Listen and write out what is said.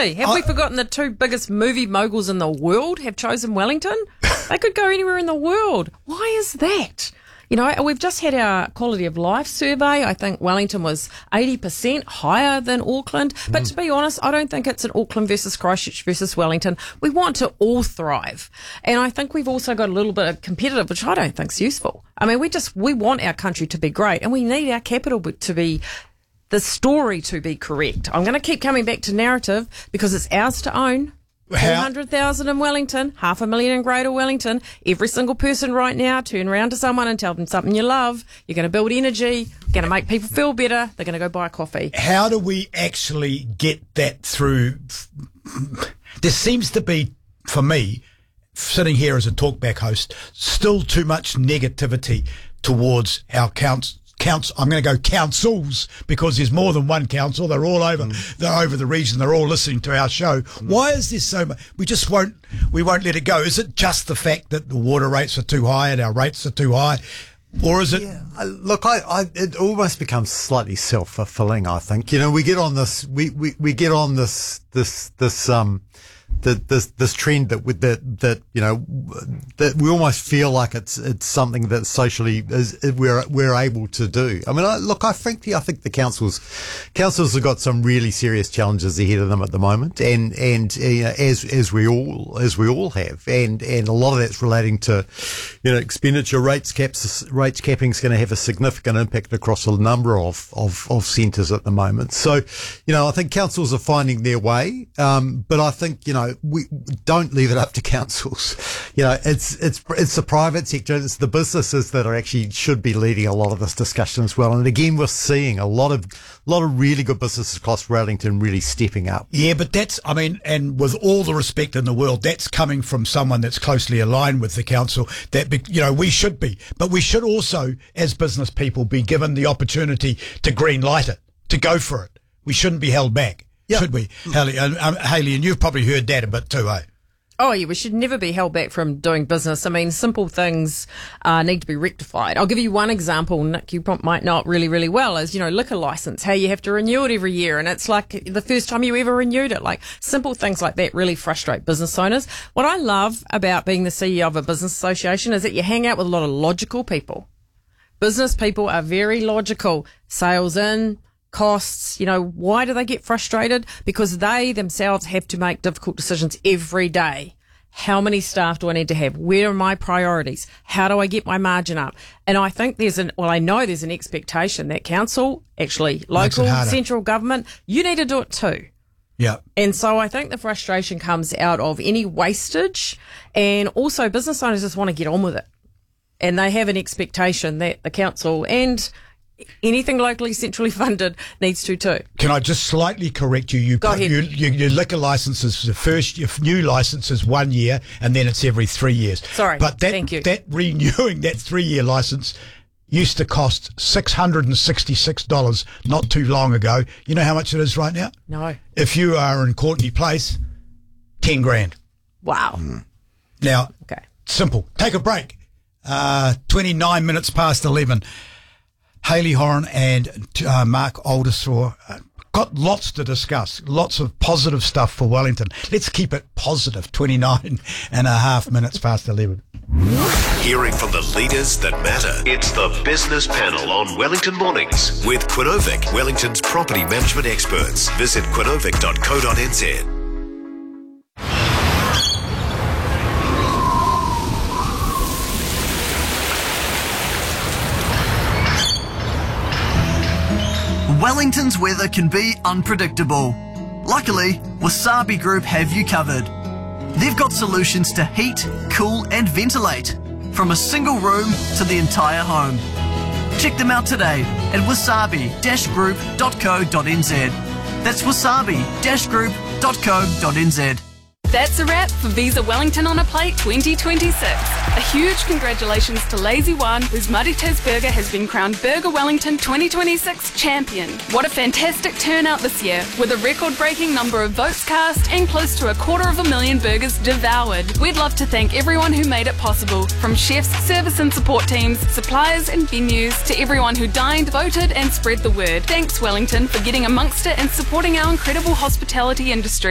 Absolutely. Have we forgotten the two biggest movie moguls in the world have chosen Wellington? They could go anywhere in the world. Why is that? You know, we've just had our quality of life survey. I think Wellington was 80% higher than Auckland. But to be honest, I don't think it's an Auckland versus Christchurch versus Wellington. We want to all thrive. And I think we've also got a little bit of competitive, which I don't think is useful. I mean, we want our country to be great, and we need our capital to be, the story to be correct. I'm going to keep coming back to narrative because it's ours to own. 400,000 in Wellington, 500,000 in Greater Wellington. Every single person right now, turn around to someone and tell them something you love. You're going to build energy, going to make people feel better. They're going to go buy a coffee. How do we actually get that through? There seems to be, for me, sitting here as a talkback host, still too much negativity towards our I'm going to go councils, because there's more than one council. They're all over. They're over the region. They're all listening to our show. Why is there so much? We won't let it go. Is it just the fact that the water rates are too high and our rates are too high? Or is it? Yeah, look, it almost becomes slightly self-fulfilling, I think. You know, we get on this, we get on this trend that you know, that we almost feel like it's something that socially we're able to do. I mean, I frankly think the councils have got some really serious challenges ahead of them at the moment, and you know, as we all have, and a lot of that's relating to, you know, expenditure rates capping is going to have a significant impact across a number of centres at the moment. So, you know, I think councils are finding their way, but I think, you know, we don't leave it up to councils. You know, it's the private sector, it's the businesses that are actually should be leading a lot of this discussion as well. And again, we're seeing a lot of really good businesses across Wellington really stepping up. Yeah, but that's, I mean, and with all the respect in the world, that's coming from someone that's closely aligned with the council. That, you know, we should be, but we should also, as business people, be given the opportunity to green light it, to go for it. We shouldn't be held back. Yep. Should we, Hayley? Hayley, and you've probably heard that a bit too, eh? Oh, yeah, we should never be held back from doing business. I mean, simple things need to be rectified. I'll give you one example, Nick, you might know it really, really well, is, you know, liquor license, how you have to renew it every year, and it's like the first time you ever renewed it. Like, simple things like that really frustrate business owners. What I love about being the CEO of a business association is that you hang out with a lot of logical people. Business people are very logical. Sales in, costs, you know, why do they get frustrated? Because they themselves have to make difficult decisions every day. How many staff do I need to have? Where are my priorities? How do I get my margin up? And I think I know there's an expectation that council, actually local, central government, you need to do it too. Yeah. And so I think the frustration comes out of any wastage, and also business owners just want to get on with it. And they have an expectation that the council and anything locally centrally funded needs to too. Can I just slightly correct you? Go ahead. Your liquor licenses, your new license is 1 year, and then it's every 3 years. Sorry, but thank you. That renewing that 3-year license used to cost $666 not too long ago. You know how much it is right now? No. If you are in Courtney Place, 10 grand. Wow. Now, okay. Simple. Take a break. 29 minutes past 11. Hayley Horan and Mark Oldershaw got lots to discuss, lots of positive stuff for Wellington. Let's keep it positive, 29 and a half minutes past 11. Hearing from the leaders that matter. It's the Business Panel on Wellington Mornings with Quinovic, Wellington's property management experts. Visit quinovic.co.nz. Wellington's weather can be unpredictable. Luckily, Wasabi Group have you covered. They've got solutions to heat, cool and ventilate, from a single room to the entire home. Check them out today at wasabi-group.co.nz. That's wasabi-group.co.nz. That's a wrap for Visa Wellington on a Plate 2026. A huge congratulations to Lazy One, whose Muddy Tiz Burger has been crowned Burger Wellington 2026 champion. What a fantastic turnout this year, with a record-breaking number of votes cast and close to 250,000 burgers devoured. We'd love to thank everyone who made it possible, from chefs, service and support teams, suppliers and venues, to everyone who dined, voted and spread the word. Thanks Wellington for getting amongst it and supporting our incredible hospitality industry.